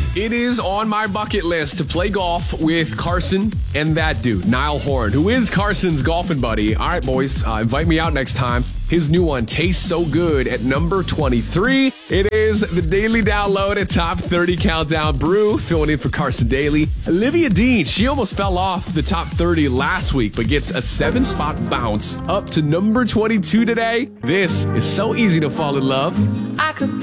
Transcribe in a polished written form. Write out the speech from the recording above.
It is on my bucket list to play golf with Carson and that dude, Niall Horan, who is Carson's golfing buddy. All right, boys, invite me out next time. His new one tastes so good at number 23. It is the Daily Download at Top 30 Countdown. Brew filling in for Carson Daly. Olivia Dean, she almost fell off the top 30 last week, but gets a 7-spot bounce up to number 22 today. This is so easy to fall in love. I could